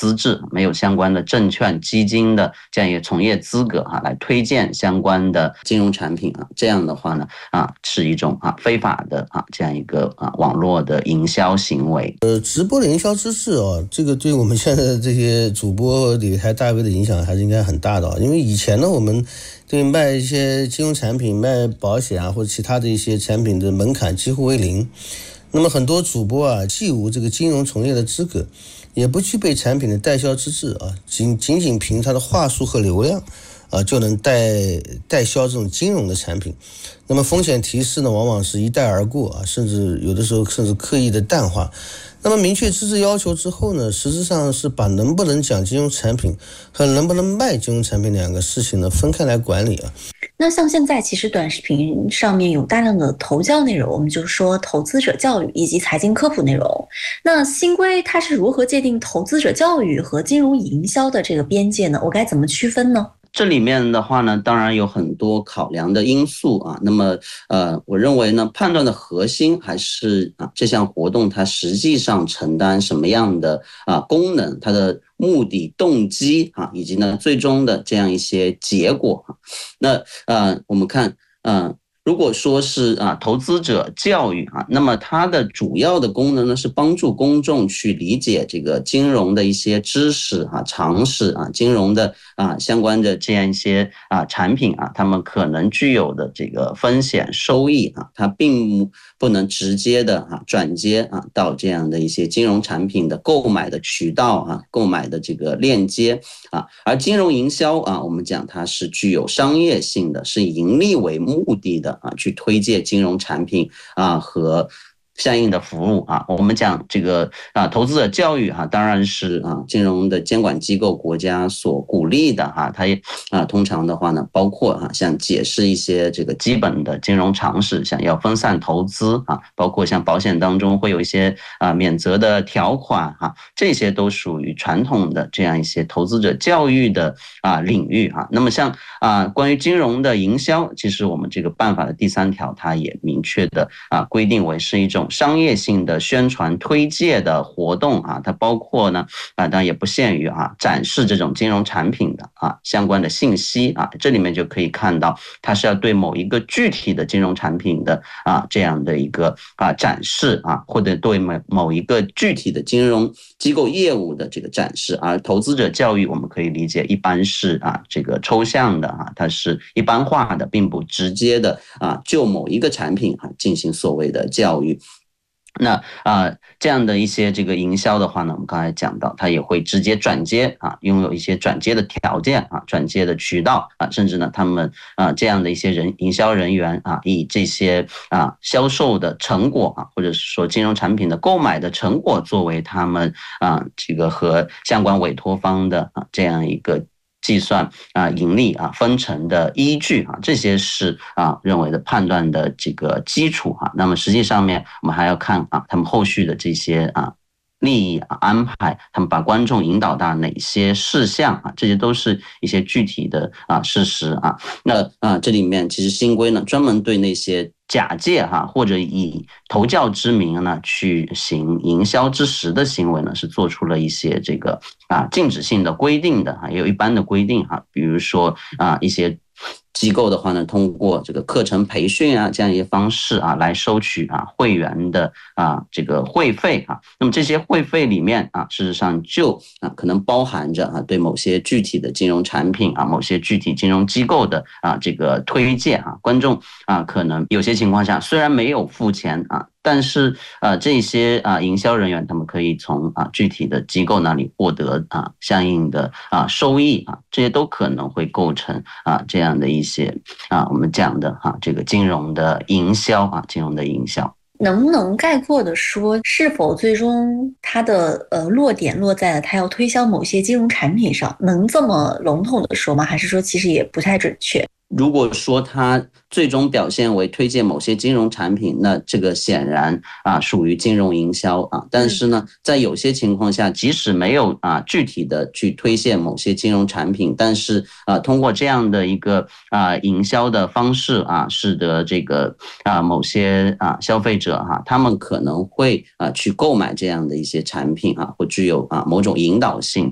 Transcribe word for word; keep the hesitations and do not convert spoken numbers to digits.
资质，没有相关的证券基金的这样一个从业资格啊，来推荐相关的金融产品啊，这样的话呢啊是一种啊非法的啊这样一个啊网络的营销行为。 呃，直播的营销知识啊，这个对我们现在的这些主播理财大 V 的影响还是应该很大的啊，因为以前呢，我们对卖一些金融产品、卖保险啊或者其他的一些产品的门槛几乎为零。那么很多主播啊，既无这个金融从业的资格，也不具备产品的代销资质啊，仅仅仅凭他的话术和流量啊，就能代代销这种金融的产品。那么风险提示呢，往往是一带而过啊，甚至有的时候甚至刻意的淡化。那么明确资质要求之后呢，实质上是把能不能讲金融产品和能不能卖金融产品两个事情呢分开来管理啊。 那像现在其实短视频上面有大量的投教内容，我们就说投资者教育以及财经科普内容。那新规它是如何界定投资者教育和金融营销的这个边界呢？我该怎么区分呢？ 这里面的话呢，当然有很多考量的因素啊。那么，呃，我认为呢，判断的核心还是啊，这项活动它实际上承担什么样的啊功能，它的目的、动机啊，以及呢最终的这样一些结果啊。那呃，我们看，嗯、呃。如果说是啊投资者教育啊，那么它的主要的功能呢是帮助公众去理解这个金融的一些知识啊、常识啊、金融的啊相关的这样一些啊产品啊，他们可能具有的这个风险收益啊，它并不能直接的啊转接啊到这样的一些金融产品的购买的渠道啊、购买的这个链接啊，而金融营销啊，我们讲它是具有商业性的，是以盈利为目的的。啊，去推荐金融产品啊和相应的服务啊。我们讲这个啊投资者教育哈、啊，当然是啊金融的监管机构国家所鼓励的哈、啊，它也啊通常的话呢，包括哈、啊、像解释一些这个基本的金融常识，像要分散投资啊，包括像保险当中会有一些啊免责的条款哈、啊，这些都属于传统的这样一些投资者教育的啊领域哈、啊。那么像啊关于金融的营销，其实我们这个办法的第三条它也明确的啊规定为是一种商业性的宣传推介的活动啊，它包括呢啊，当然也不限于啊展示这种金融产品的啊相关的信息啊，这里面就可以看到它是要对某一个具体的金融产品的啊这样的一个啊展示啊，或者对某某一个具体的金融机构业务的这个展示。而投资者教育我们可以理解一般是啊这个抽象的啊，它是一般化的，并不直接的啊就某一个产品啊进行所谓的教育。那啊、呃，这样的一些这个营销的话呢，我们刚才讲到，它也会直接转接啊，拥有一些转接的条件啊，转接的渠道啊，甚至呢，他们啊这样的一些人营销人员啊，以这些啊销售的成果啊，或者是说金融产品的购买的成果，作为他们啊这个和相关委托方的啊这样一个计算啊盈利啊分成的依据啊，这些是啊认为的判断的这个基础哈、啊。那么实际上面我们还要看啊他们后续的这些啊利益啊安排，他们把观众引导到哪些事项啊，这些都是一些具体的啊事实啊。那啊这里面其实新规呢专门对那些假借哈或者以投教之名呢去行营销之实的行为呢，是做出了一些这个啊禁止性的规定的，也有一般的规定哈，比如说啊一些机构的话呢，通过这个课程培训啊这样一些方式啊来收取啊会员的啊这个会费啊，那么这些会费里面啊事实上就啊可能包含着啊对某些具体的金融产品啊某些具体金融机构的啊这个推荐啊，观众啊可能有些情况下虽然没有付钱啊，但是呃这些啊营销人员他们可以从啊具体的机构那里获得啊相应的啊收益啊，这些都可能会构成啊这样的一些啊我们讲的哈、啊、这个金融的营销啊金融的营销。 能不能概括的说，是否最终它的呃落点落在了它要推销某些金融产品上？能这么笼统的说吗？还是说其实也不太准确？ 如果说它最终表现为推荐某些金融产品，那这个显然啊属于金融营销啊。但是呢，在有些情况下，即使没有啊具体的去推荐某些金融产品，但是啊通过这样的一个啊营销的方式啊，使得这个啊某些啊消费者哈、啊，他们可能会啊去购买这样的一些产品啊，或具有啊某种引导性